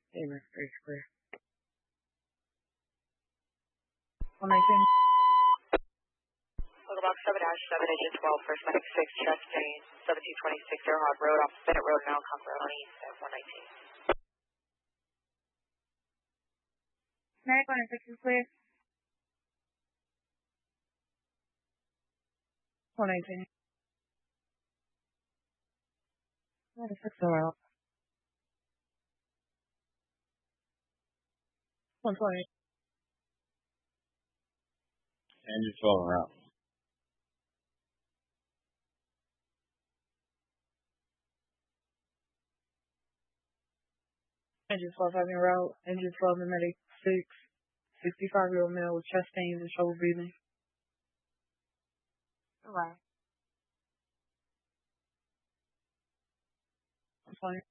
Amen. Praise prayer. 119. Local box 7-7, agent 12, first medic 6, chest pain, 1726 Earhart Road, off Bennett Road, now Conquer on East at 119. Medic 106 is clear. 119. 96 are out. 120. Engine 12 are out. Engine 12 having route. Engine 12 in medic 6. 65-year-old male with chest pains and shoulder breathing. Right. 120.